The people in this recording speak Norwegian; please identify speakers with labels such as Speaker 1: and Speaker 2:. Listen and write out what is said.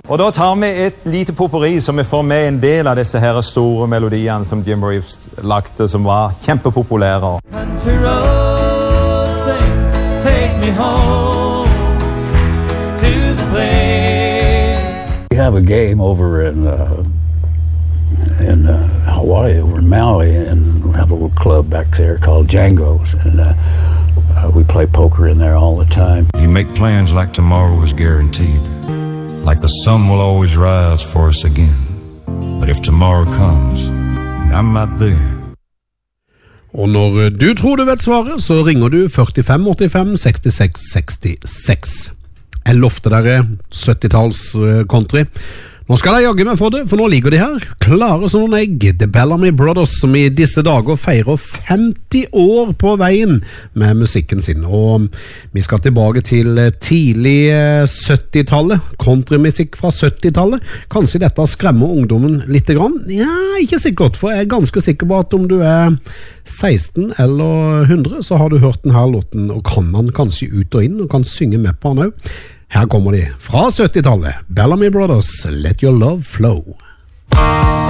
Speaker 1: Og da tar vi et lite potpourri så vi får med en del av disse her store melodiene som Jim Reeves lagte, som var kjempepopulære.
Speaker 2: Country road sings, take me home to the place.
Speaker 3: We have a game over in Hawaii, over in Maui, and we have a little club back there called Django's, and we play poker in there all the time.
Speaker 4: You make plans like tomorrow is guaranteed, like the sun will always rise for us again. But if tomorrow comes, and I'm not there.
Speaker 5: Og når du tror du vet svaret, så ringer du 45 85 66 66. Jeg lovte dere 70-talls country. Nå skal jeg jagge meg for det, for nå ligger de her, klare som noen egg. The Bellamy Brothers, som i disse dager feirer 50 år på veien med musikken sin. Og vi skal tilbake til tidlig 70-tallet, countrymusikk fra 70-tallet. Kanskje dette skremmer ungdommen litt grann? Ja, ikke sikkert, for jeg er ganske sikker på at om du er 16 eller 100, så har du hørt denne låten, og kan han kanskje ut og inn, og kan synge med på han også. Her kommer de fra 70-tallet. Bellamy Brothers, Let Your Love Flow.